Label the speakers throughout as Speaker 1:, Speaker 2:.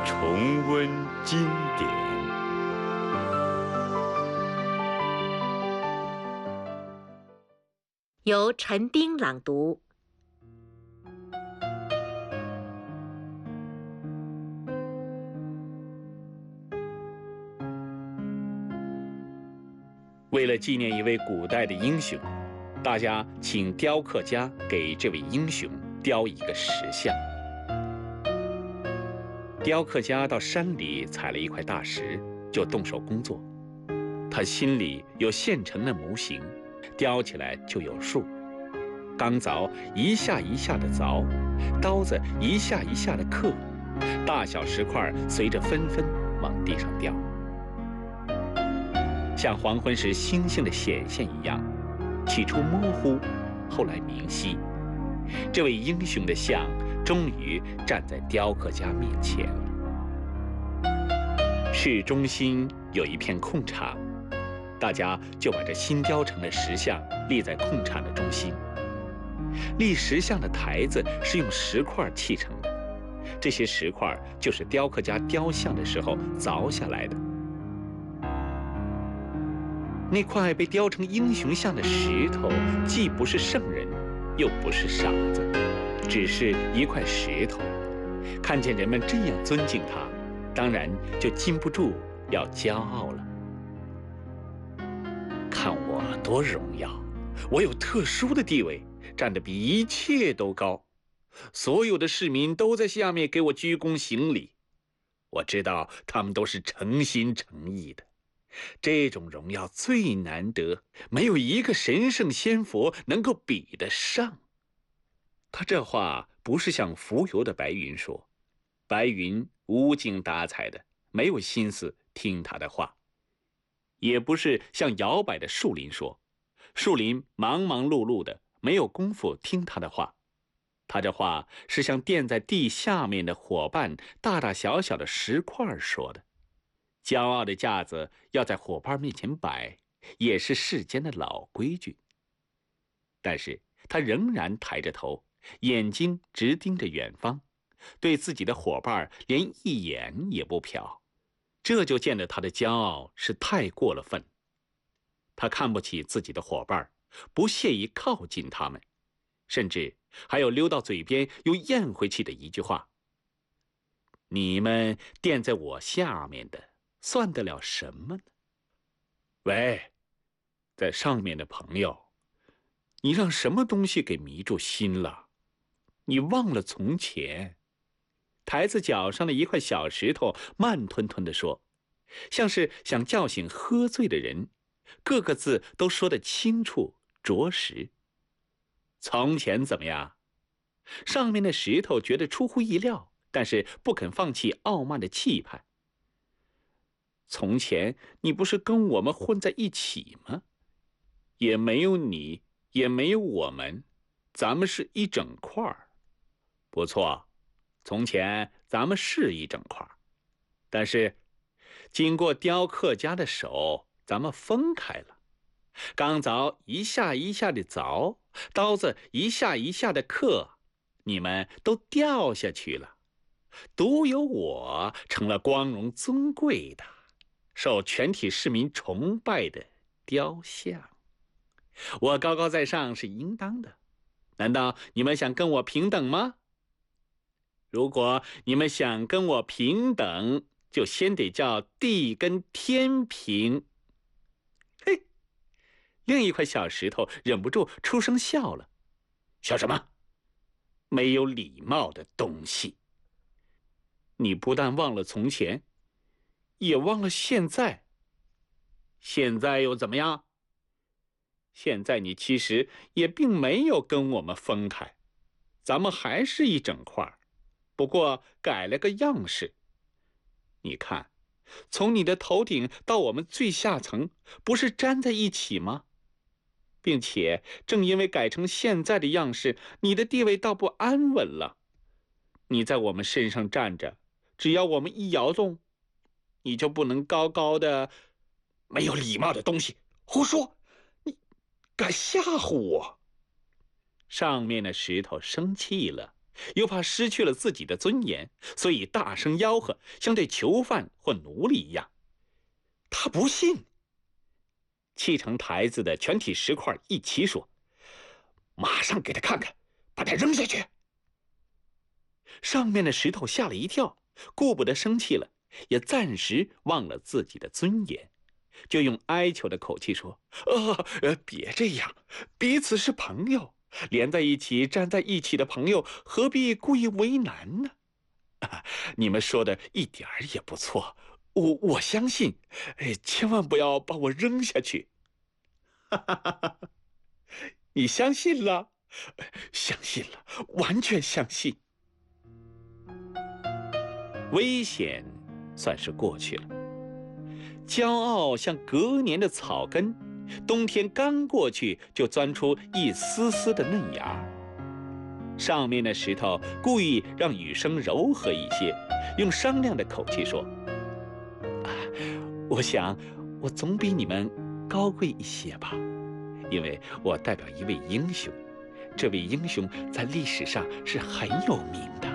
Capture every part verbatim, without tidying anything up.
Speaker 1: 重温经典。
Speaker 2: 由陈丁朗读。
Speaker 3: 为了纪念一位古代的英雄，大家请雕刻家给这位英雄雕一个石像。雕刻家到山里采了一块大石，就动手工作。他心里有现成的模型，雕起来就有数。钢凿一下一下的凿，刀子一下一下的刻，大小石块随着纷纷往地上掉，像黄昏时星星的显现一样，起初模糊，后来明晰。这位英雄的像终于站在雕刻家面前了。市中心有一片空场，大家就把这新雕成的石像立在空场的中心。立石像的台子是用石块砌成的，这些石块就是雕刻家雕像的时候凿下来的。那块被雕成英雄像的石头，既不是圣人，又不是傻子，只是一块石头。看见人们这样尊敬他，当然就禁不住要骄傲了。看我多荣耀，我有特殊的地位，站得比一切都高，所有的市民都在下面给我鞠躬行礼。我知道他们都是诚心诚意的。这种荣耀最难得，没有一个神圣仙佛能够比得上。他这话不是像浮游的白云说，白云无精打采的，没有心思听他的话；也不是像摇摆的树林说，树林忙忙碌碌的，没有功夫听他的话。他这话是像垫在地下面的伙伴大大小小的石块说的。骄傲的架子要在伙伴面前摆，也是世间的老规矩。但是他仍然抬着头，眼睛直盯着远方，对自己的伙伴连一眼也不瞟，这就见得他的骄傲是太过了分。他看不起自己的伙伴，不屑于靠近他们，甚至还有溜到嘴边又咽回去的一句话：你们垫在我下面的算得了什么呢？喂，在上面的朋友，你让什么东西给迷住心了？你忘了从前？台子脚上的一块小石头慢吞吞地说，像是想叫醒喝醉的人，各个字都说得清楚着实。从前怎么样？上面的石头觉得出乎意料，但是不肯放弃傲慢的气派。从前你不是跟我们混在一起吗？也没有你，也没有我们，咱们是一整块儿。不错，从前咱们是一整块儿，但是经过雕刻家的手，咱们分开了。钢凿一下一下的凿，刀子一下一下的刻，你们都掉下去了，独有我成了光荣尊贵的，受全体市民崇拜的雕像。我高高在上是应当的，难道你们想跟我平等吗？如果你们想跟我平等，就先得叫地跟天平。嘿，另一块小石头忍不住出声笑了。笑什么？没有礼貌的东西！你不但忘了从前，也忘了现在。现在又怎么样？现在你其实也并没有跟我们分开，咱们还是一整块，不过改了个样式。你看，从你的头顶到我们最下层，不是粘在一起吗？并且正因为改成现在的样式，你的地位倒不安稳了。你在我们身上站着，只要我们一摇动，你就不能高高的。没有礼貌的东西，胡说！敢吓唬我！上面的石头生气了， 又怕失去了自己的尊严，所以大声吆喝，像对囚犯或奴隶一样。他不信。砌成台子的全体石块一齐说：“马上给他看看，把他扔下去。”上面的石头吓了一跳，顾不得生气了，也暂时忘了自己的尊严，就用哀求的口气说：“啊，呃，别这样，彼此是朋友，连在一起、站在一起的朋友，何必故意为难呢？啊，你们说的一点儿也不错，我我相信，哎，千万不要把我扔下去。”哈哈哈哈，你相信了？相信了，完全相信。危险算是过去了，骄傲像隔年的草根，冬天刚过去就钻出一丝丝的嫩芽。上面的石头故意让雨声柔和一些，用商量的口气说：“啊，我想我总比你们高贵一些吧，因为我代表一位英雄，这位英雄在历史上是很有名的。”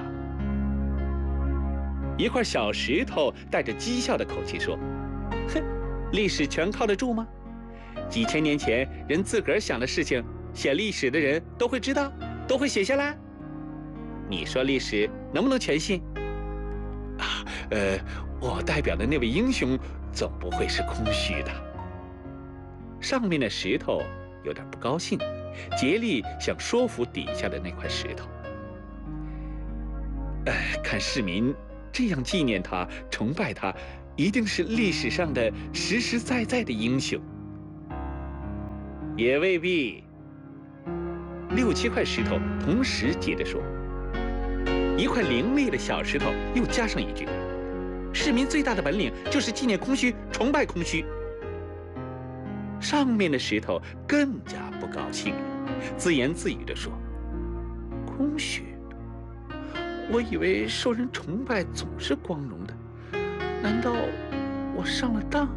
Speaker 3: 一块小石头带着讥笑的口气说：“哼，历史全靠得住吗？几千年前人自个儿想的事情，写历史的人都会知道，都会写下来。你说历史能不能全信？啊，呃，我代表的那位英雄总不会是空虚的。”上面的石头有点不高兴，竭力想说服底下的那块石头。哎，看市民这样纪念他、崇拜他，一定是历史上的实实在在的英雄。也未必。六七块石头同时接着说，一块凌厉的小石头又加上一句：“市民最大的本领就是纪念空虚、崇拜空虚。”上面的石头更加不高兴了，自言自语地说：“空虚？我以为受人崇拜总是光荣的，难道我上了当？”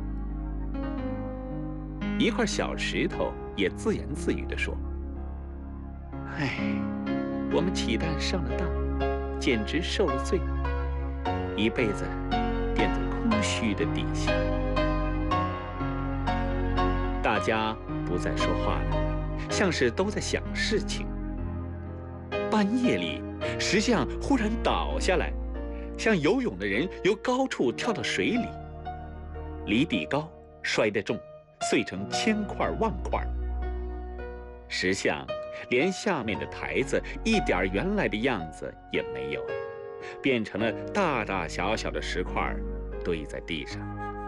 Speaker 3: 一块小石头也自言自语地说：“唉，我们岂但上了当，简直受了罪，一辈子垫在空虚的底下。”大家不再说话了，像是都在想事情。半夜里，石像忽然倒下来，像游泳的人由高处跳到水里，离地高，摔得重，碎成千块万块。石像连下面的台子一点原来的样子也没有，变成了大大小小的石块堆在地上。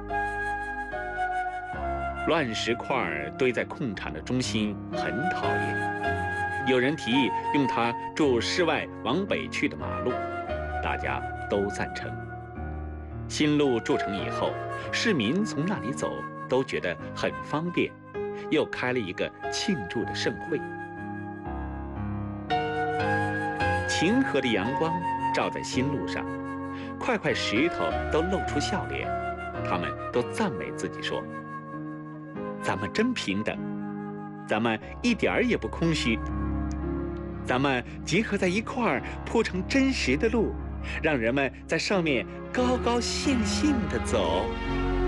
Speaker 3: 乱石块堆在空场的中心，很讨厌。有人提议用它筑市外往北去的马路，大家都赞成。新路筑成以后，市民从那里走都觉得很方便，又开了一个庆祝的盛会。晴和的阳光照在新路上，块块石头都露出笑脸，他们都赞美自己说：“咱们真平等，咱们一点儿也不空虚，咱们结合在一块儿，铺成真实的路，让人们在上面高高兴兴地走。”